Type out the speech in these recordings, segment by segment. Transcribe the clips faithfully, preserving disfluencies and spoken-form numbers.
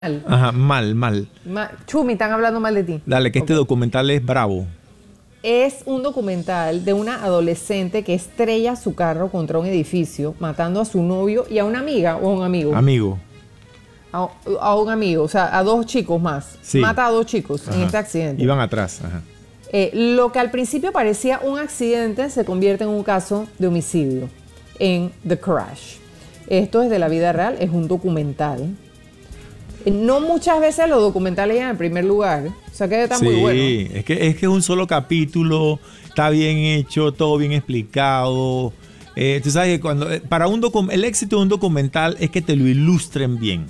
Ajá, mal, mal. Ma- Chumi, están hablando mal de ti. Dale, que este Ok. documental es bravo. Es un documental de una adolescente que estrella su carro contra un edificio, matando a su novio y a una amiga o a un amigo. Amigo. A, a un amigo, o sea, a dos chicos más. Sí. Mata a dos chicos en Ajá. este accidente. Iban atrás. Ajá. Eh, lo que al principio parecía un accidente se convierte en un caso de homicidio en The Crash. Esto es de la vida real, es un documental. Eh, No muchas veces los documentales llegan en primer lugar, o sea que está Sí, muy bueno. es que, es que es un solo capítulo, está bien hecho, todo bien explicado. Eh, tú sabes que cuando, eh, para un docu- el éxito de un documental es que te lo ilustren bien.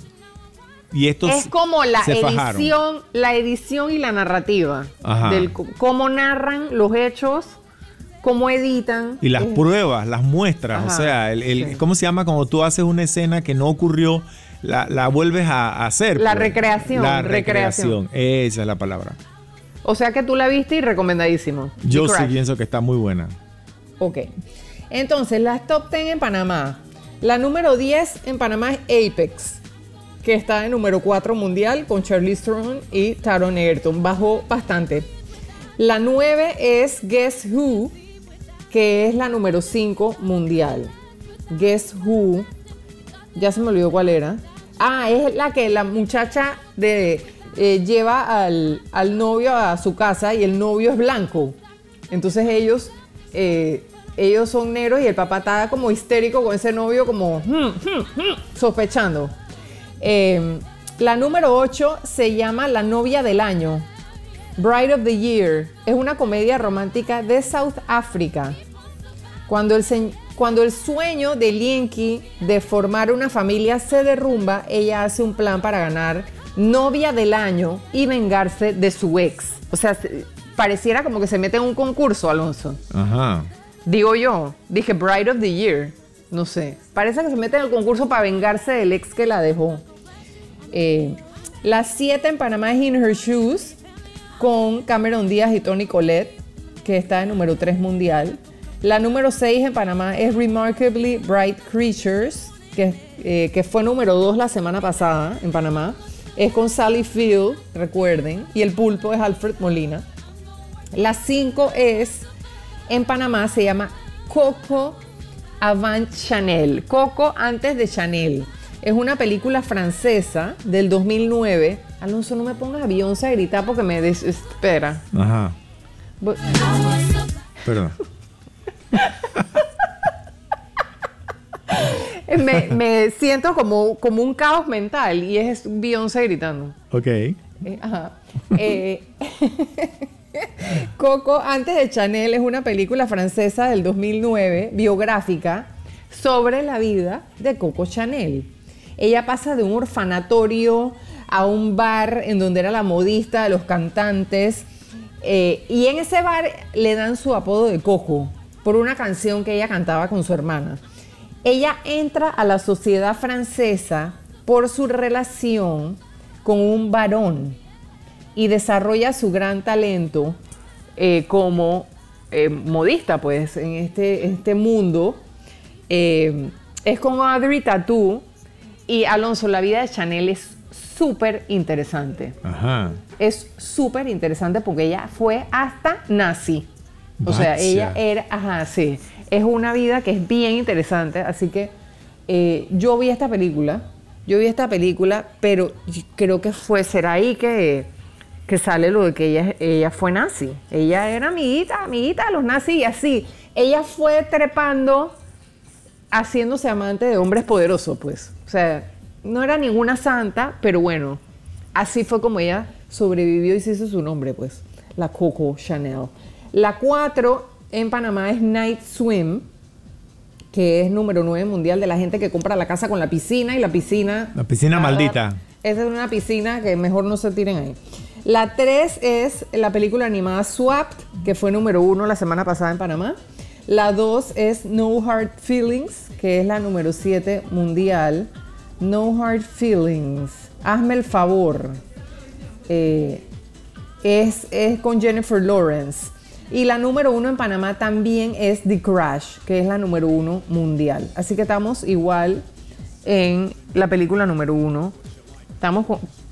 Y estos Es como la se fajaron. edición, la edición y la narrativa. Ajá. Del c- cómo narran los hechos, cómo editan. Y las Eh, pruebas, las muestras, Ajá, o sea, el, el- sí. ¿cómo se llama? Cuando tú haces una escena que no ocurrió, la, la vuelves a, a hacer. La pues. recreación, La recreación. recreación, esa es la palabra. O sea que tú la viste y recomendadísimo. Yo The sí Crash. pienso que está muy buena. Ok. Entonces, las top diez en Panamá. La número diez en Panamá es Apex, que está en número cuatro mundial con Charlize Theron y Taron Egerton. Bajó bastante. La nueve es Guess Who, que es la número cinco mundial. Guess Who. Ya se me olvidó cuál era. Ah, es la que la muchacha de, eh, lleva al, al novio a su casa y el novio es blanco. Entonces ellos, eh, ellos son negros y el papá está como histérico con ese novio, como hmm, hmm, hmm, sospechando. Eh, la número ocho se llama La novia del año, Bride of the Year. Es una comedia romántica de South Africa. Cuando el, se- cuando el sueño de Lienki de formar una familia se derrumba, ella hace un plan para ganar novia del año y vengarse de su ex. O sea, se- pareciera como que se mete en un concurso, Alonso. Ajá. Digo yo, dije Bride of the Year. No sé. Parece que se mete en el concurso para vengarse del ex que la dejó. Eh, la siete en Panamá es In Her Shoes, con Cameron Díaz y Toni Collette, que está en número tres mundial. La número seis en Panamá es Remarkably Bright Creatures, que, eh, que fue número dos la semana pasada en Panamá. Es con Sally Field, recuerden, y el pulpo es Alfred Molina. La cinco es, en Panamá, se llama Coco Avant Chanel. Coco antes de Chanel. Es una película francesa del dos mil nueve. Alonso, no me pongas a Beyoncé a gritar porque me desespera. Ajá. Bu- Perdón. Me, me siento como, como un caos mental y es Beyoncé gritando. Ok. Eh, ajá. Eh, Coco antes de Chanel es una película francesa del dos mil nueve, biográfica, sobre la vida de Coco Chanel. Ella pasa de un orfanatorio a un bar en donde era la modista de los cantantes, eh, y en ese bar le dan su apodo de Coco por una canción que ella cantaba con su hermana. Ella entra a la sociedad francesa por su relación con un varón y desarrolla su gran talento eh, como eh, modista, pues, en este, este mundo. Eh, es con Audrey Tautou y Alonso, la vida de Chanel es súper interesante. Ajá. Es súper interesante porque ella fue hasta nazi. O sea, Vaya. ella era, ajá, sí. Es una vida que es bien interesante, así que eh, yo vi esta película, yo vi esta película, pero creo que fue, será ahí que, que sale lo de que ella, ella fue nazi. Ella era amiguita, amiguita de los nazis y así. Ella fue trepando, haciéndose amante de hombres poderosos, pues. O sea, no era ninguna santa, pero bueno, así fue como ella sobrevivió y se hizo su nombre, pues, la Coco Chanel. La cuatro en Panamá es Night Swim, que es número nueve mundial de la gente que compra la casa con la piscina y la piscina... La piscina Ah, maldita. Esa es una piscina que mejor no se tiren ahí. La tres es la película animada Swapped, que fue número uno la semana pasada en Panamá. La dos es No Hard Feelings, que es la número siete mundial. No Hard Feelings. Hazme el favor. Eh, es, es con Jennifer Lawrence. Y la número uno en Panamá también es The Crash, que es la número uno mundial. Así que estamos igual en la película número uno Estamos con-